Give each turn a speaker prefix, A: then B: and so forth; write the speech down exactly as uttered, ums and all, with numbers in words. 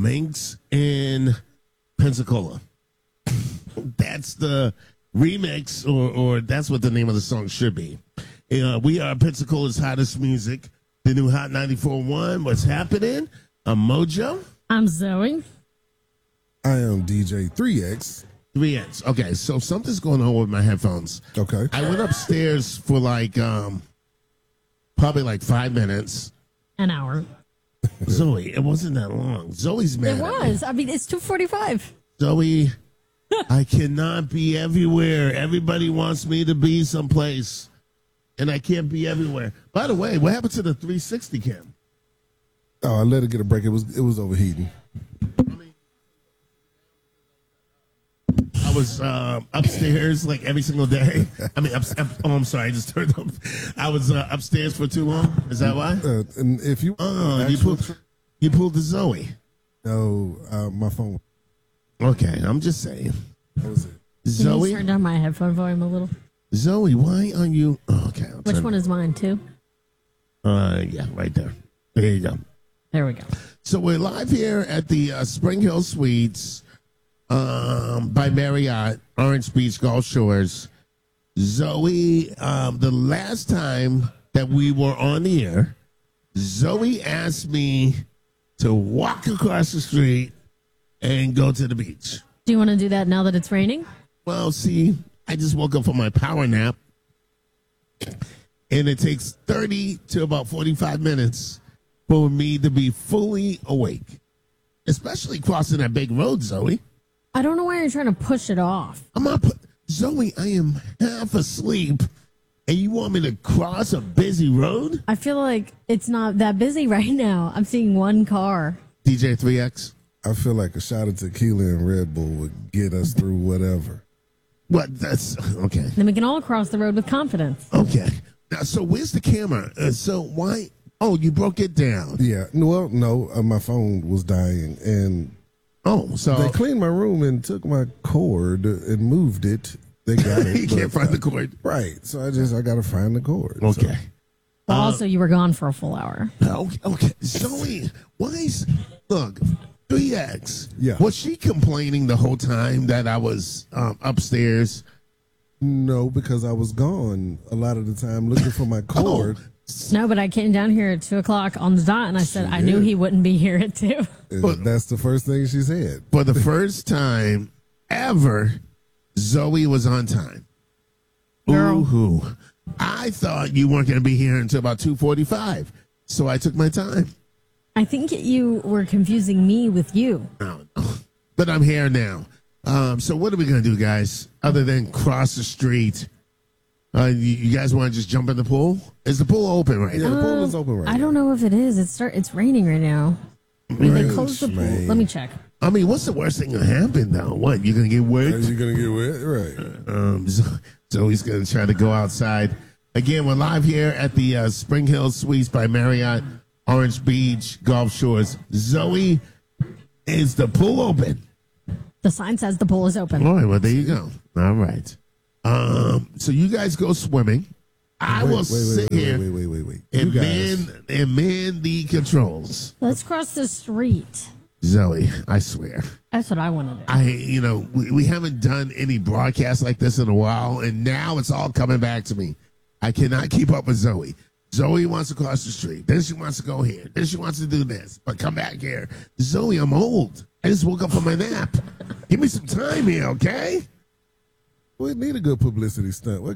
A: Minx in Pensacola. That's the remix, or or that's what the name of the song should be. Uh, we are Pensacola's hottest music, the new Hot ninety-four point one. What's happening? I'm Mojo.
B: I'm Zoe.
C: I am D J three X.
A: three X. Okay, so something's going on with my headphones.
C: Okay.
A: I went upstairs for like, um, probably like five minutes.
B: An hour.
A: Zoe, it wasn't that long. Zoe's mad
B: It
A: at me.
B: was. I mean, it's two forty-five.
A: Zoe, I cannot be everywhere. Everybody wants me to be someplace, and I can't be everywhere. By the way, what happened to the three sixty cam?
C: Oh, I let it get a break. It was it was overheating.
A: I was uh, upstairs like every single day. I mean, up, up, oh, I'm sorry, I just turned up. I was uh, upstairs for too long. Is that why?
C: Uh, and if you
A: Oh, you
C: actually-
A: pulled, you pulled the Zoe.
C: no, uh, my phone.
A: Okay, I'm just saying.
C: That was it.
B: Can you
A: Zoe,
B: turn down my headphone volume a little?
A: Zoe, why are you? Oh, okay, I'll
B: Which
A: turn-
B: one is mine, too?
A: Uh, yeah, right there. There you go.
B: There we go.
A: So we're live here at the uh, Spring Hill Suites um, by Marriott, Orange Beach Gulf Shores. Zoe, um, the last time that we were on the air, Zoe asked me to walk across the street and go to the beach.
B: Do you want to do that now that it's raining?
A: Well, see, I just woke up from my power nap, and it takes thirty to about forty-five minutes for me to be fully awake, especially crossing that big road, Zoe.
B: I don't know why you're trying to push it off.
A: I'm not, pu- Zoe, I am half asleep, and you want me to cross a busy road?
B: I feel like it's not that busy right now. I'm seeing one car.
A: D J three X?
C: I feel like a shot of tequila and Red Bull would get us through whatever.
A: What? That's, okay.
B: Then we can all cross the road with confidence.
A: Okay. Now, so where's the camera? Uh, so why? Oh, you broke it down.
C: Yeah. No, well, no, uh, my phone was dying, and
A: Oh, so
C: they cleaned my room and took my cord and moved it. They got it.
A: you can't
C: but-
A: find the cord.
C: Right. So I just I got to find the cord. So-
A: Okay.
B: But also, you were gone for a full hour.
A: Okay, okay. Zoe, why is look three X?
C: Yeah.
A: Was she complaining the whole time that I was um, upstairs?
C: No, because I was gone a lot of the time looking for my cord.
B: No, but I came down here at two o'clock on the dot, and I said I knew he wouldn't be here at two.
C: And that's the first thing she said.
A: For the first time ever, Zoe was on time.
B: Girl.
A: Ooh, I thought you weren't going to be here until about two forty-five, so I took my time.
B: I think you were confusing me with you.
A: No, no. But I'm here now. Um, so what are we going to do, guys, other than cross the street? Uh, you, you guys want to just jump in the pool? Is the pool open right
C: Yeah,
A: now?
C: the pool is open right
B: I don't know if it is. It's start. It's raining right now. I mean, they closed the pool.
C: man.
B: Let me check.
A: I mean, what's the worst thing that happen, though? What, you're going to get
C: Are
A: wet?
C: you gonna get wet? Right.
A: Um, so, so he's going to try to go outside. Again, we're live here at the uh, Spring Hill Suites by Marriott, Orange Beach, Gulf Shores. Zoe, is the pool open?
B: The sign says the pool is open.
A: All right, well, there you go. All right. Um, so you guys go swimming. I
C: Wait,
A: will
C: wait,
A: sit
C: wait,
A: here
C: wait, wait, wait, wait, wait. You
A: and
C: guys,
A: man, and man the controls.
B: Let's cross the street.
A: Zoe, I swear.
B: That's what I want to do.
A: I, you know, we, we haven't done any broadcasts like this in a while, and now it's all coming back to me. I cannot keep up with Zoe. Zoe wants to cross the street. Then she wants to go here. Then she wants to do this. But come back here. Zoe, I'm old. I just woke up from my nap. Give me some time here, okay?
C: we need a good publicity stunt. What